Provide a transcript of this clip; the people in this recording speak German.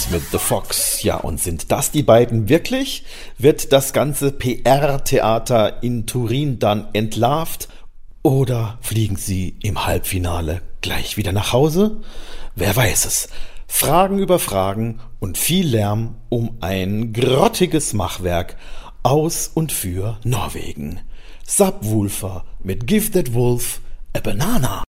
Dance with the Fox. Ja, und sind das die beiden wirklich? Wird das ganze PR-Theater in Turin dann entlarvt? Oder fliegen sie im Halbfinale gleich wieder nach Hause? Wer weiß es. Fragen über Fragen und viel Lärm um ein grottiges Machwerk aus und für Norwegen. Subwoofer mit Give That Wolf a Banana.